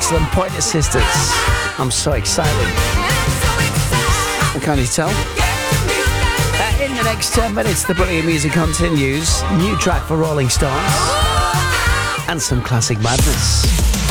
excellent Pointer Sisters. I'm so excited. And can't you tell? In the next 10 minutes, the brilliant music continues. New track for Rolling Stones. And some classic madness.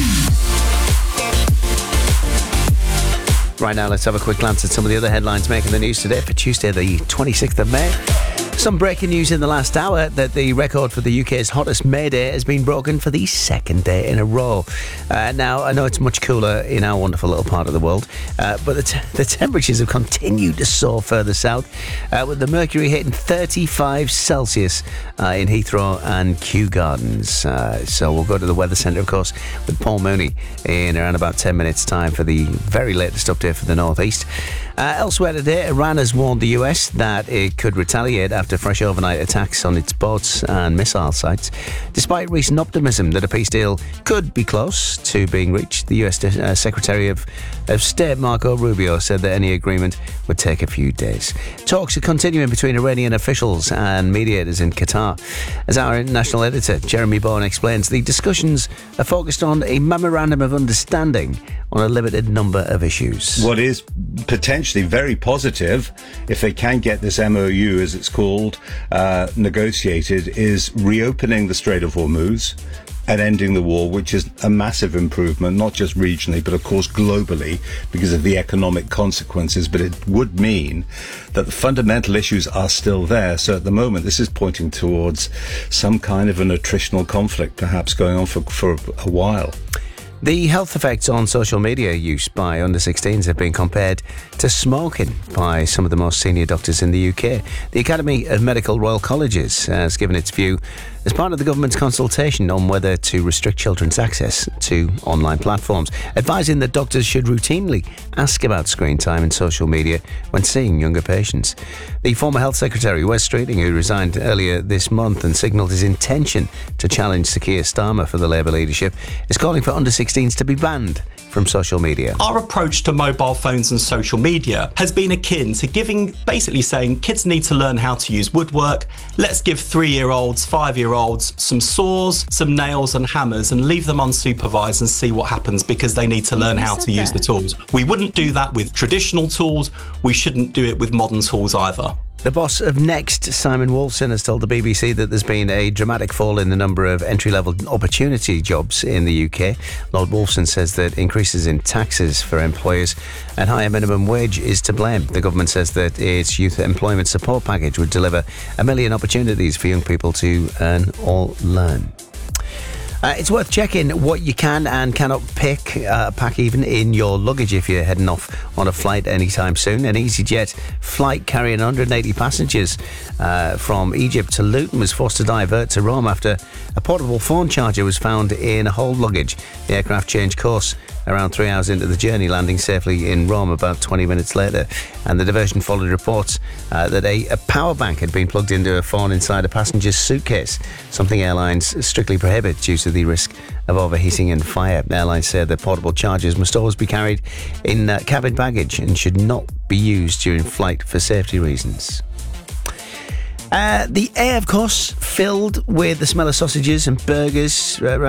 Right now, let's have a quick glance at some of the other headlines making the news today for Tuesday, the 26th of May. Some breaking news in the last hour that the record for the UK's hottest May Day has been broken for the second day in a row. Now, I know it's much cooler in our wonderful little part of the world, but the temperatures have continued to soar further south, with the mercury hitting 35 Celsius in Heathrow and Kew Gardens. So we'll go to the Weather Centre, of course, with Paul Mooney in around about 10 minutes' time for the very latest update for the northeast. Elsewhere today, Iran has warned the US that it could retaliate after fresh overnight attacks on its boats and missile sites. Despite recent optimism that a peace deal could be close to being reached, the US Secretary of State Marco Rubio said that any agreement would take a few days. Talks are continuing between Iranian officials and mediators in Qatar. As our international editor, Jeremy Bowen, explains, the discussions are focused on a memorandum of understanding on a limited number of issues. What is potentially very positive, if they can get this MOU, as it's called, negotiated, is reopening the Strait of Hormuz and ending the war, which is a massive improvement, not just regionally, but of course globally, because of the economic consequences. But it would mean that the fundamental issues are still there. So at the moment, this is pointing towards some kind of an attritional conflict, perhaps going on for a while. The health effects on social media use by under-16s have been compared to smoking by some of the most senior doctors in the UK. The Academy of Medical Royal Colleges has given its view as part of the government's consultation on whether to restrict children's access to online platforms, advising that doctors should routinely ask about screen time and social media when seeing younger patients. The former Health Secretary, Wes Streeting, who resigned earlier this month and signalled his intention to challenge Sir Keir Starmer for the Labour leadership, is calling for under-16s to be banned from social media. Our approach to mobile phones and social media has been akin to basically saying kids need to learn how to use woodwork. Let's give 3-year-olds, 5-year-olds some saws, some nails and hammers and leave them unsupervised and see what happens, because they need to learn how to use the tools. We wouldn't do that with traditional tools. We shouldn't do it with modern tools either. The boss of Next, Simon Wolfson, has told the BBC that there's been a dramatic fall in the number of entry-level opportunity jobs in the UK. Lord Wolfson says that increases in taxes for employers and higher minimum wage is to blame. The government says that its youth employment support package would deliver 1 million opportunities for young people to earn or learn. It's worth checking what you can and cannot pack even in your luggage if you're heading off on a flight anytime soon. An EasyJet flight carrying 180 passengers from Egypt to Luton was forced to divert to Rome after a portable phone charger was found in hold luggage. The aircraft changed course around 3 hours into the journey, landing safely in Rome about 20 minutes later. And the diversion followed reports that a power bank had been plugged into a phone inside a passenger's suitcase, something airlines strictly prohibit due to the risk of overheating and fire. Airlines say that portable chargers must always be carried in cabin baggage and should not be used during flight for safety reasons. The air, of course, filled with the smell of sausages and burgers around